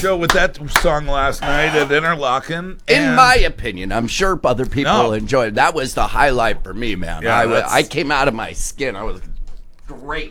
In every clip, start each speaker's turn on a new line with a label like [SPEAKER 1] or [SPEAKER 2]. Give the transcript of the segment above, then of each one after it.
[SPEAKER 1] show with that song last night at Interlochen.
[SPEAKER 2] In my opinion, I'm sure other people enjoyed it. That was the highlight for me, man.
[SPEAKER 1] Yeah,
[SPEAKER 2] I came out of my skin. I was great.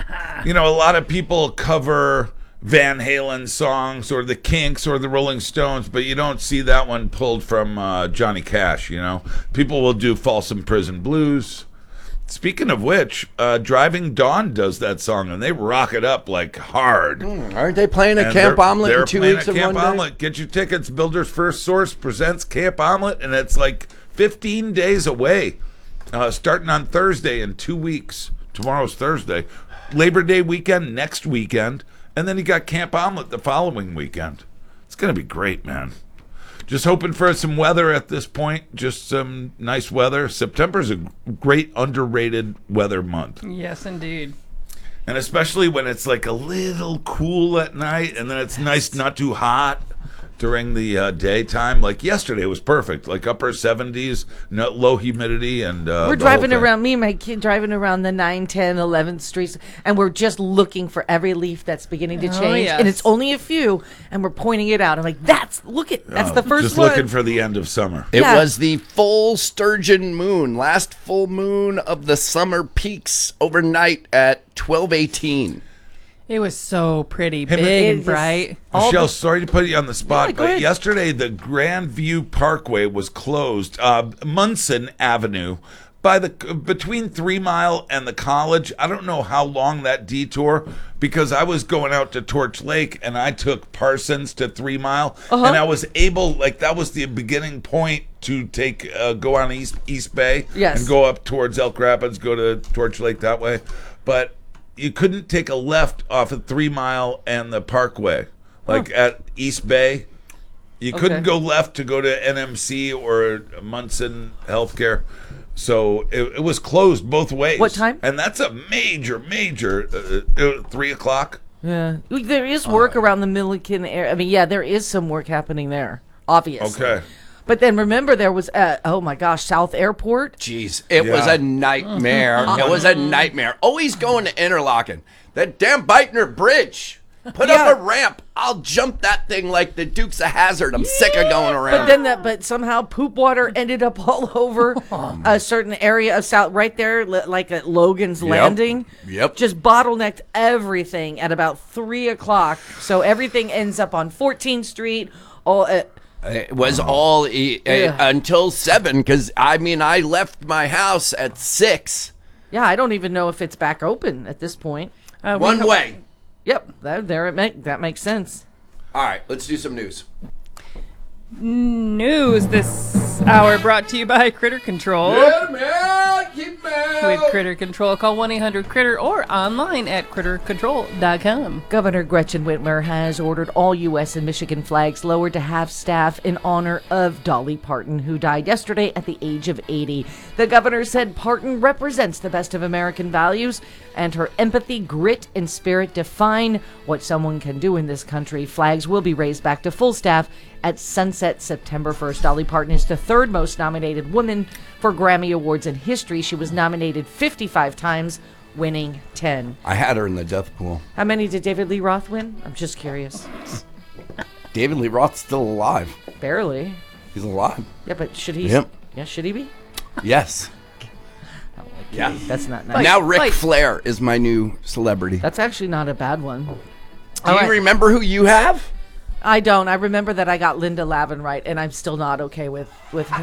[SPEAKER 1] A lot of people cover Van Halen songs or the Kinks or the Rolling Stones, but you don't see that one pulled from Johnny Cash, People will do Folsom Prison Blues. Speaking of which, Driving Dawn does that song, and they rock it up like hard.
[SPEAKER 2] Aren't they playing at Camp Omelet in 2 weeks of
[SPEAKER 1] Camp
[SPEAKER 2] one
[SPEAKER 1] Omelet. Get your tickets. Builder's First Source presents Camp Omelet, and it's like 15 days away, starting on Thursday in 2 weeks. Tomorrow's Thursday. Labor Day weekend next weekend, and then you got Camp Omelet the following weekend. It's going to be great, man. Just hoping for some weather at this point. Just some nice weather. September's a great underrated weather month.
[SPEAKER 3] Yes, indeed.
[SPEAKER 1] And especially when it's like a little cool at night, and then it's nice, not too hot during the daytime. Like yesterday was perfect. Like upper 70s, low humidity, and
[SPEAKER 4] we're driving around, me and my kid driving around the 9, 10, 11th streets, and we're just looking for every leaf that's beginning to change.
[SPEAKER 3] Yes.
[SPEAKER 4] And it's only a few, and we're pointing it out. I'm like, that's the first
[SPEAKER 1] just
[SPEAKER 4] one.
[SPEAKER 1] looking for the end of summer.
[SPEAKER 2] It was the full sturgeon moon, last full moon of the summer peaks overnight at 12:18.
[SPEAKER 3] It was so pretty, big and bright.
[SPEAKER 1] Michelle, sorry to put you on the spot,
[SPEAKER 4] go
[SPEAKER 1] but
[SPEAKER 4] ahead.
[SPEAKER 1] yesterday the Grandview Parkway was closed. Munson Avenue, between 3 Mile and the college. I don't know how long that detour, because I was going out to Torch Lake and I took Parsons to 3 Mile, and I was able, that was the beginning point to take go on East Bay and go up towards Elk Rapids, go to Torch Lake that way, but you couldn't take a left off of 3 Mile and the Parkway, at East Bay. You couldn't go left to go to NMC or Munson Healthcare. So it was closed both ways.
[SPEAKER 4] What time?
[SPEAKER 1] And that's a major 3 o'clock.
[SPEAKER 4] Yeah. There is work around the Milliken area. I mean, there is some work happening there, obviously.
[SPEAKER 1] Okay.
[SPEAKER 4] But then remember, there was, South Airport.
[SPEAKER 2] Jeez, it was a nightmare. It was a nightmare. Always going to Interlochen. That damn Beitner Bridge. Put up a ramp. I'll jump that thing like the Dukes of Hazzard. I'm sick of going around.
[SPEAKER 4] But somehow poop water ended up all over a certain area of South, right there, like at Logan's Landing.
[SPEAKER 2] Yep.
[SPEAKER 4] Just bottlenecked everything at about 3 o'clock. So everything ends up on 14th Street.
[SPEAKER 2] It was all until 7, because, I left my house at 6.
[SPEAKER 4] Yeah, I don't even know if it's back open at this point.
[SPEAKER 2] One way.
[SPEAKER 4] Yep, that makes sense.
[SPEAKER 2] All right, let's do some news.
[SPEAKER 3] News this hour brought to you by Critter Control.
[SPEAKER 2] Yeah, man, keep man.
[SPEAKER 3] With Critter Control, call 1-800-CRITTER or online at crittercontrol.com.
[SPEAKER 4] Governor Gretchen Whitmer has ordered all U.S. and Michigan flags lowered to half-staff in honor of Dolly Parton, who died yesterday at the age of 80. The governor said Parton represents the best of American values, and her empathy, grit, and spirit define what someone can do in this country. Flags will be raised back to full staff at sunset September 1st. Dolly Parton is the third most nominated woman for Grammy Awards in history. She was nominated 55 times, winning 10.
[SPEAKER 2] I had her in the death pool.
[SPEAKER 4] How many did David Lee Roth win? I'm just curious.
[SPEAKER 2] David Lee Roth's still alive.
[SPEAKER 4] Barely.
[SPEAKER 2] He's alive.
[SPEAKER 4] Yeah, but should he?
[SPEAKER 2] Yep.
[SPEAKER 4] Yeah, should he be?
[SPEAKER 2] Yes.
[SPEAKER 4] Yeah. That's not nice.
[SPEAKER 2] Now Ric Flair is my new celebrity.
[SPEAKER 4] That's actually not a bad one.
[SPEAKER 2] Do you remember who you have?
[SPEAKER 4] I don't. I remember that I got Linda Lavin right, and I'm still not okay with